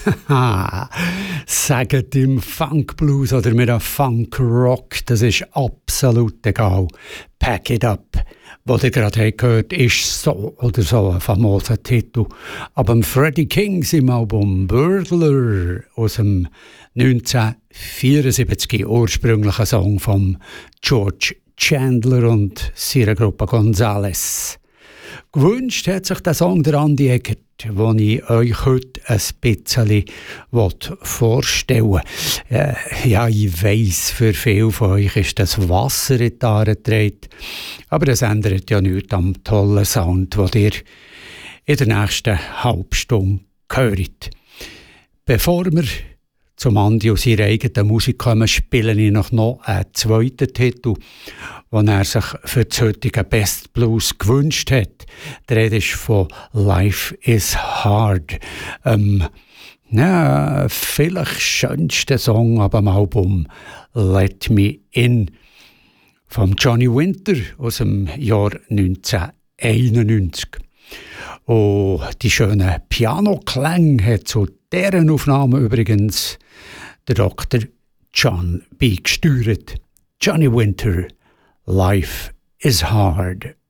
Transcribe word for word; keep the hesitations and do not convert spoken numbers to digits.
Sagt im Funk-Blues oder mit einem Funk-Rock, das ist absolut egal. Pack It Up, was ihr gerade gehört, ist so oder so ein famoser Titel. Aber Freddie King im Album Burglar aus dem neunzehnhundertvierundsiebzig, ursprünglicher Song von George Chandler und seiner Gruppe Gonzales. Gewünscht hat sich der Song der Andi Eggert, den ich euch heute ein bisschen vorstellen will. Äh, ja, ich weiss, für viele von euch ist das Wasser in die Aare getragen, aber das ändert ja nichts am tollen Sound, den ihr in der nächsten Halbstunde hört. Bevor wir zum Andi und seiner eigenen Musik kommen, spiele ich noch einen zweiten Titel, den er sich für das heutige Best Blues gewünscht hat. Die Rede ist von Life is Hard. Ähm, ja, vielleicht schönste Song ab dem Album Let Me In von Johnny Winter aus dem Jahr neunzehnhunderteinundneunzig. Und die schönen Pianoklänge hat zu deren Aufnahme übrigens der Doktor John beigesteuert. Johnny Winter, Life is Hard.